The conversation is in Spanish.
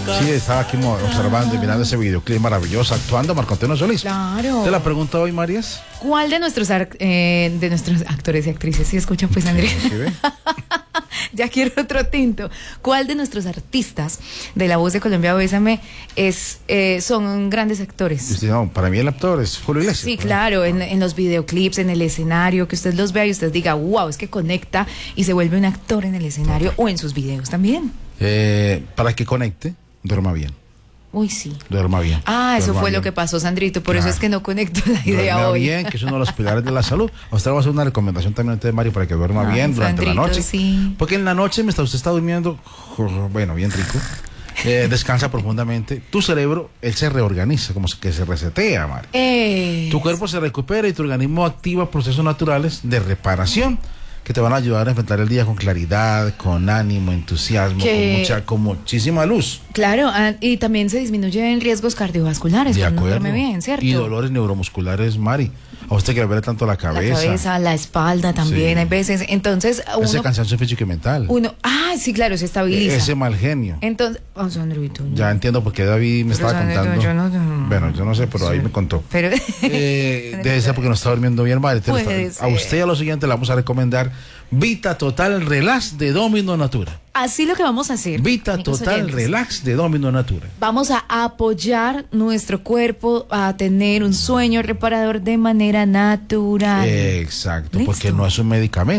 Sí, estaba aquí observando y mirando ese videoclip maravilloso, actuando Marco Antonio Solís. Claro. ¿Te la pregunta hoy, Marías? ¿Cuál de nuestros actores y actrices? ¿Sí escuchan, pues, Andrés? ¿Sí ve? Ya quiero otro tinto. ¿Cuál de nuestros artistas de La Voz de Colombia, Bésame, son grandes actores? Usted, no, para mí el actor es Julio Iglesias. Sí, claro, en los videoclips, en el escenario, que usted los vea y usted diga, wow, es que conecta y se vuelve un actor en el escenario o en sus videos también. Para que conecte, duerma bien. Uy, sí. Duerma bien. Ah, eso Duerma fue bien. lo que pasó, Sandrito, por Claro. eso es que no conecto la idea Duerma hoy. bien, que es uno de los pilares de la salud. A usted le va a hacer una recomendación también a usted, Mario, para que duerma bien durante Sandrito, la noche. sí. Porque en la noche, mientras usted está durmiendo, bueno, bien rico, descansa profundamente. Tu cerebro, él se reorganiza, como que se resetea, Mario. Tu cuerpo se recupera y tu organismo activa procesos naturales de reparación que te van a ayudar a enfrentar el día con claridad, con ánimo, entusiasmo, con muchísima luz. Claro, y también se disminuyen riesgos cardiovasculares De cuando uno acuerdo. duerme bien, ¿cierto? Y dolores neuromusculares, Mari. A usted que le duele tanto la cabeza. La cabeza, la espalda también, Sí. hay veces. Entonces, Ese cansancio físico y mental. sí, claro, se estabiliza. Ese mal genio. Entonces, Sandrito, no. Ya entiendo por qué David me Pero, estaba Sandrito, contando. Bueno, yo no sé, pero ahí me contó. Pero Debe ser porque no está durmiendo bien, Mari. Puede A usted y a lo siguiente le vamos a recomendar Vita Total Relax de Domino Natura. así lo que vamos a hacer. Vita amigos Total oyentes. Relax de Domino Natura. Vamos a apoyar nuestro cuerpo a tener un sueño reparador de manera natural. Exacto, Listo. porque no es un medicamento.